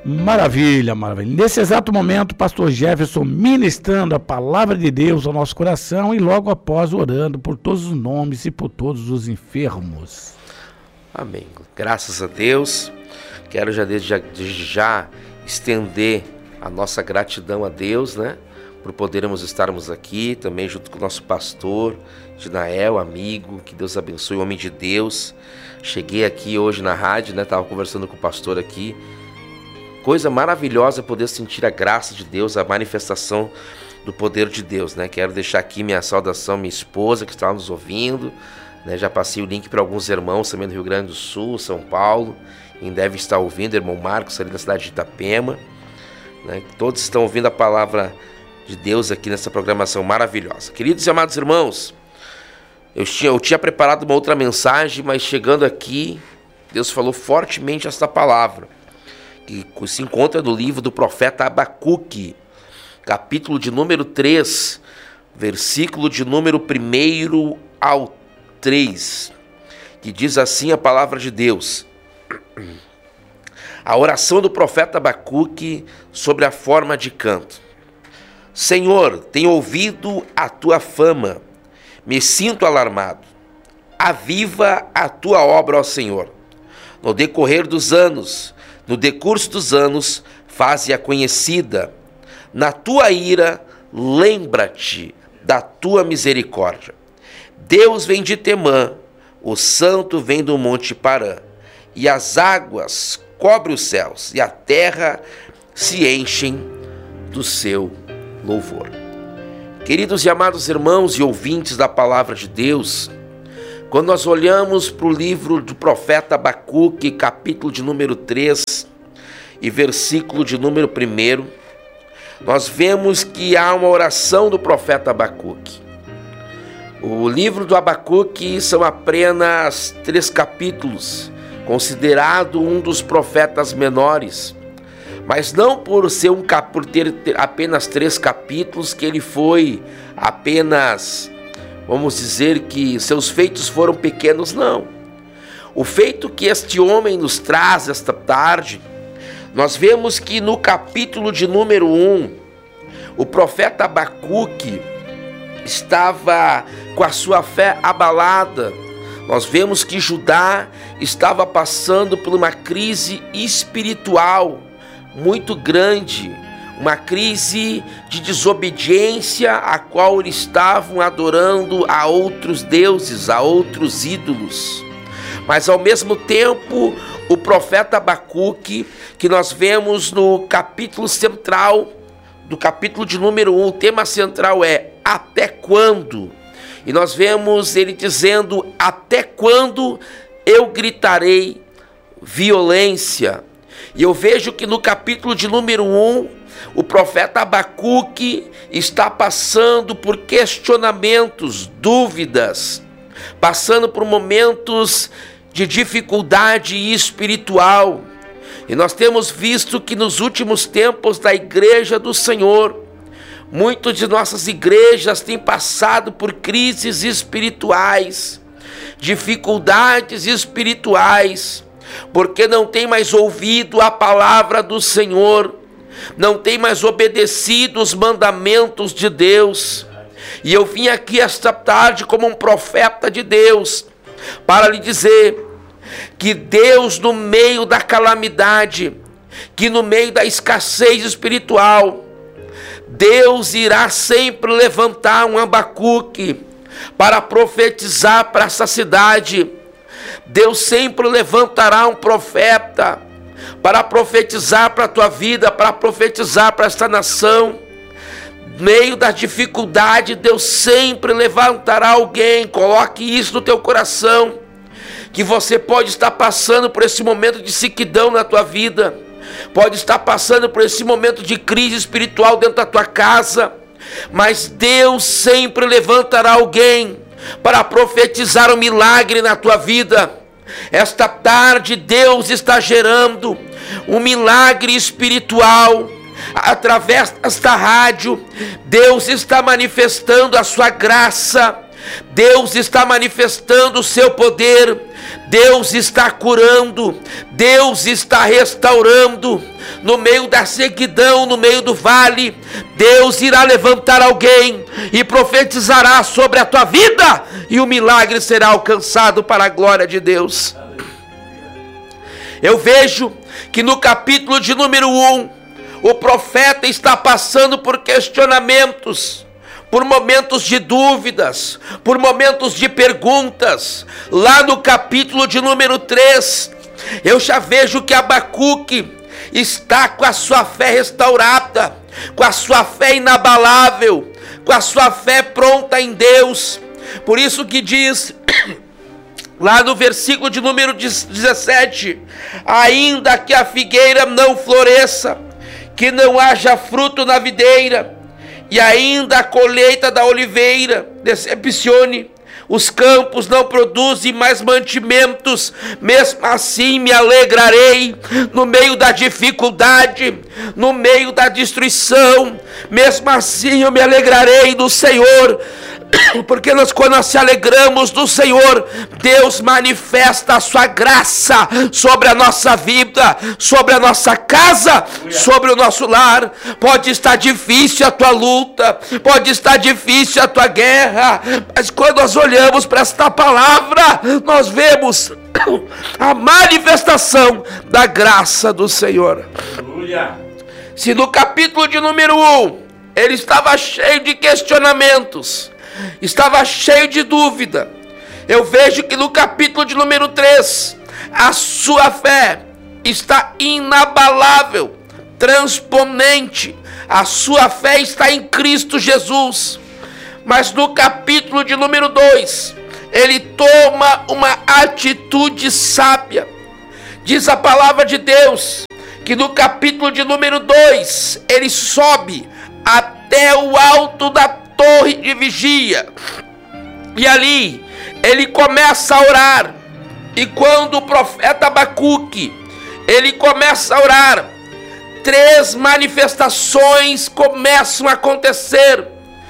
Maravilha, maravilha. Nesse exato momento, o pastor Jefferson ministrando a palavra de Deus ao nosso coração e logo após orando por todos os nomes e por todos os enfermos. Amém. Graças a Deus. Quero desde já estender a nossa gratidão a Deus, né? Por podermos estarmos aqui, também junto com o nosso pastor, Ginael, amigo, que Deus abençoe, o homem de Deus. Cheguei aqui hoje na rádio, né? Estava conversando com o pastor aqui. Coisa maravilhosa poder sentir a graça de Deus, a manifestação do poder de Deus, né? Quero deixar aqui minha saudação, minha esposa que está nos ouvindo, né? Já passei o link para alguns irmãos também do Rio Grande do Sul, São Paulo, quem deve estar ouvindo, irmão Marcos ali da cidade de Itapema, né? Todos estão ouvindo a palavra de Deus aqui nessa programação maravilhosa. Queridos e amados irmãos, eu tinha preparado uma outra mensagem, mas chegando aqui, Deus falou fortemente esta palavra, que se encontra no livro do profeta Abacuque, capítulo de número 3, versículo de número 1 ao 3, que diz assim a palavra de Deus. A oração do profeta Abacuque sobre a forma de canto. Senhor, tenho ouvido a tua fama, me sinto alarmado. Aviva a tua obra, ó Senhor. No decurso dos anos, faze-a conhecida. Na tua ira, lembra-te da tua misericórdia. Deus vem de Temã, o santo vem do monte Parã, e as águas cobrem os céus, e a terra se enchem do seu louvor. Queridos e amados irmãos e ouvintes da palavra de Deus, quando nós olhamos para o livro do profeta Abacuque, capítulo de número 3 e versículo de número 1, nós vemos que há uma oração do profeta Abacuque. O livro do Abacuque são apenas 3 capítulos, considerado um dos profetas menores, mas não por ter apenas 3 capítulos que ele foi apenas, vamos dizer que seus feitos foram pequenos, não. O feito que este homem nos traz esta tarde, nós vemos que no capítulo de número 1, o profeta Abacuque estava com a sua fé abalada. Nós vemos que Judá estava passando por uma crise espiritual muito grande, uma crise de desobediência, a qual eles estavam adorando a outros deuses, a outros ídolos. Mas ao mesmo tempo, o profeta Abacuque, que nós vemos no capítulo central, do capítulo de número 1, o tema central é até quando? E nós vemos ele dizendo, até quando eu gritarei violência? E eu vejo que no capítulo de número 1, o profeta Abacuque está passando por questionamentos, dúvidas, passando por momentos de dificuldade espiritual. E nós temos visto que nos últimos tempos da igreja do Senhor, muitas de nossas igrejas têm passado por crises espirituais, dificuldades espirituais, porque não tem mais ouvido a palavra do Senhor, não tem mais obedecido os mandamentos de Deus. E eu vim aqui esta tarde como um profeta de Deus, para lhe dizer que Deus, no meio da calamidade, que no meio da escassez espiritual, Deus irá sempre levantar um Abacuque para profetizar para essa cidade. Deus sempre levantará um profeta para profetizar para a tua vida, para profetizar para esta nação. No meio da dificuldade, Deus sempre levantará alguém. Coloque isso no teu coração, que você pode estar passando por esse momento de sequidão na tua vida, pode estar passando por esse momento de crise espiritual dentro da tua casa, mas Deus sempre levantará alguém para profetizar um milagre na tua vida. Esta tarde Deus está gerando um milagre espiritual através desta rádio. Deus está manifestando a sua graça, Deus está manifestando o seu poder, Deus está curando, Deus está restaurando. No meio da sequidão, no meio do vale, Deus irá levantar alguém e profetizará sobre a tua vida, e o milagre será alcançado para a glória de Deus. Eu vejo que no capítulo de número 1, o profeta está passando por questionamentos, por momentos de dúvidas, por momentos de perguntas. Lá no capítulo de número 3, eu já vejo que Abacuque está com a sua fé restaurada, com a sua fé inabalável, com a sua fé pronta em Deus. Por isso que diz, lá no versículo de número 17, ainda que a figueira não floresça, que não haja fruto na videira, e ainda a colheita da oliveira decepcione, os campos não produzem mais mantimentos, mesmo assim me alegrarei no meio da dificuldade, no meio da destruição, mesmo assim eu me alegrarei no Senhor, porque quando nós se alegramos no Senhor, Deus manifesta a sua graça sobre a nossa vida, sobre a nossa casa, sobre o nosso lar. Pode estar difícil a tua luta, pode estar difícil a tua guerra, mas quando nós olhamos para esta palavra, nós vemos a manifestação da graça do Senhor. Se no capítulo de número 1, ele estava cheio de questionamentos, estava cheio de dúvida, eu vejo que no capítulo de número 3, a sua fé está inabalável, transponente, a sua fé está em Cristo Jesus. Mas no capítulo de número 2, ele toma uma atitude sábia. Diz a palavra de Deus que no capítulo de número 2, ele sobe até o alto da torre de vigia, e ali ele começa a orar. E quando o profeta Abacuque ele começa a orar, 3 manifestações começam a acontecer,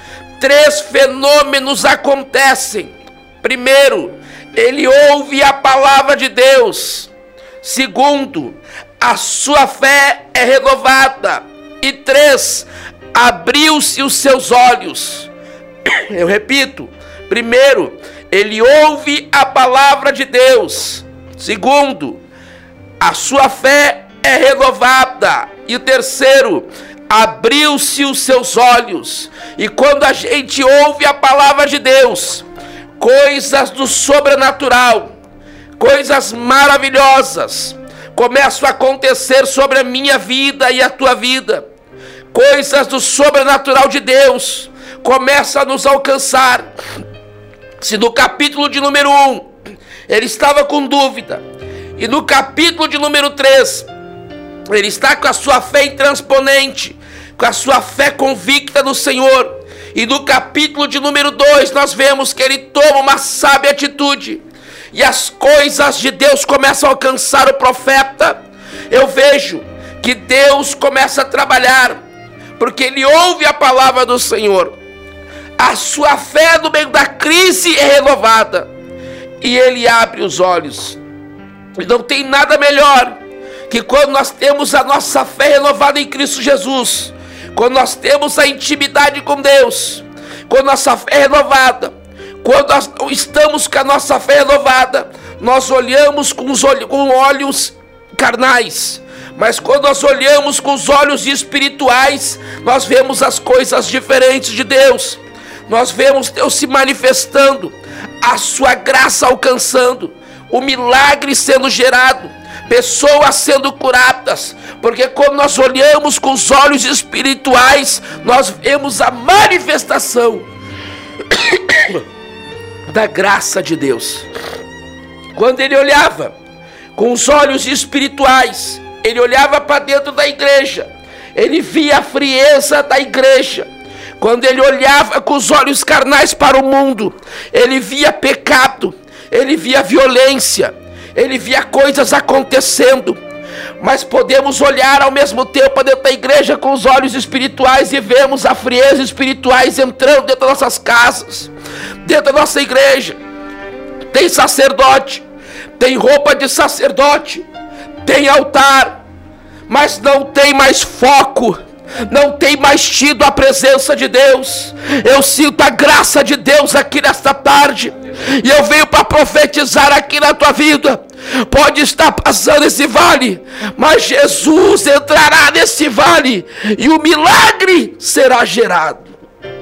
3 fenômenos acontecem. Primeiro, ele ouve a palavra de Deus. Segundo, a sua fé é renovada. E 3, abriu-se os seus olhos. Eu repito, primeiro, ele ouve a palavra de Deus. Segundo, a sua fé é renovada. E o terceiro, abriu-se os seus olhos. E quando a gente ouve a palavra de Deus, coisas do sobrenatural, coisas maravilhosas começam a acontecer sobre a minha vida e a tua vida. Coisas do sobrenatural de Deus começam a nos alcançar. Se no capítulo de número 1 ele estava com dúvida, e no capítulo de número 3 ele está com a sua fé intransponente, com a sua fé convicta no Senhor, e no capítulo de número 2 nós vemos que ele toma uma sábia atitude, e as coisas de Deus começam a alcançar o profeta. Eu vejo que Deus começa a trabalhar, porque ele ouve a palavra do Senhor. A sua fé no meio da crise é renovada, e ele abre os olhos. E não tem nada melhor que quando nós temos a nossa fé renovada em Cristo Jesus, quando nós temos a intimidade com Deus, quando nossa fé é renovada, quando nós estamos com a nossa fé renovada, nós olhamos com olhos carnais, mas quando nós olhamos com os olhos espirituais, nós vemos as coisas diferentes de Deus. Nós vemos Deus se manifestando, a sua graça alcançando, o milagre sendo gerado, pessoas sendo curadas, porque quando nós olhamos com os olhos espirituais, nós vemos a manifestação da graça de Deus. Quando ele olhava com os olhos espirituais, ele olhava para dentro da igreja, ele via a frieza da igreja. Quando ele olhava com os olhos carnais para o mundo, ele via pecado, ele via violência, ele via coisas acontecendo. Mas podemos olhar ao mesmo tempo para dentro da igreja com os olhos espirituais e vemos a frieza espirituais entrando dentro das nossas casas, dentro da nossa igreja. Tem sacerdote, tem roupa de sacerdote, tem altar, mas não tem mais foco, não tem mais tido a presença de Deus. Eu sinto a graça de Deus aqui nesta tarde, e eu venho para profetizar aqui na tua vida. Pode estar passando esse vale, mas Jesus entrará nesse vale e o milagre será gerado.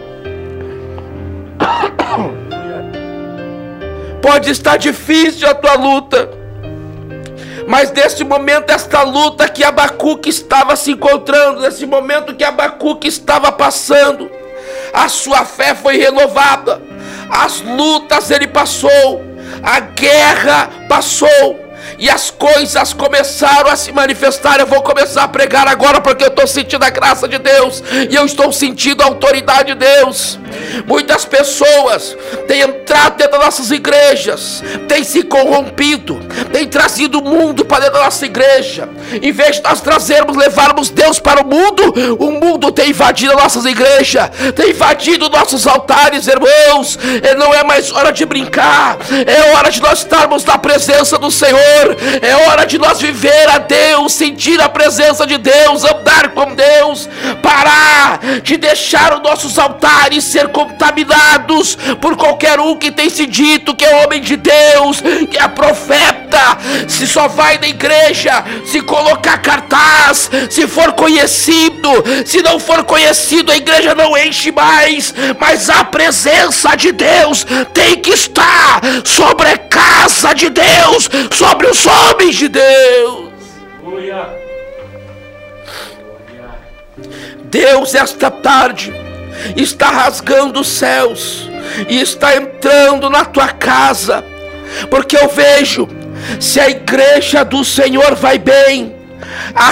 Pode estar difícil a tua luta, mas nesse momento, esta luta que Abacuque estava se encontrando, nesse momento que Abacuque estava passando, a sua fé foi renovada, as lutas ele passou, a guerra passou, e as coisas começaram a se manifestar. Eu vou começar a pregar agora, porque eu estou sentindo a graça de Deus, e eu estou sentindo a autoridade de Deus. Muitas pessoas têm entrado dentro das nossas igrejas, têm se corrompido, têm trazido o mundo para dentro da nossa igreja. Em vez de nós levarmos Deus para o mundo tem invadido as nossas igrejas, tem invadido nossos altares, irmãos. E não é mais hora de brincar, é hora de nós estarmos na presença do Senhor, é hora de nós viver a Deus, sentir a presença de Deus, andar com Deus, parar de deixar os nossos altares ser contaminados por qualquer um que tem se dito que é homem de Deus, que é profeta. Se só vai na igreja se colocar cartaz, se for conhecido. Se não for conhecido, a igreja não enche mais. Mas a presença de Deus tem que estar sobre a casa de Deus, sobre os homens de Deus. Deus, esta tarde, está rasgando os céus e está entrando na tua casa, porque eu vejo, se a igreja do Senhor vai bem,